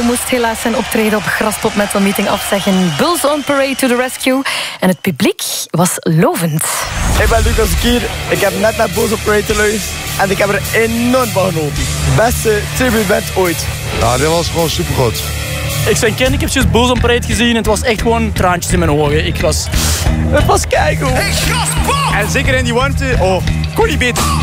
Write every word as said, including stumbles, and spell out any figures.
moest helaas zijn optreden op Graspop Metal Meeting afzeggen. Bulls on Parade to the rescue. En het publiek was lovend. Ik ben Lucas Kier. Ik heb net naar Bulls on Parade geluisterd. En ik heb er enorm van genoten. Beste tributeband ooit. Ja, dit was gewoon supergoed. Ik ben Ken, ik heb juist Bulls on Parade gezien en het was echt gewoon traantjes in mijn ogen. Ik was... Het was keigoed. Hey, Graspop! En zeker in die warmte. Oh, kon niet beter.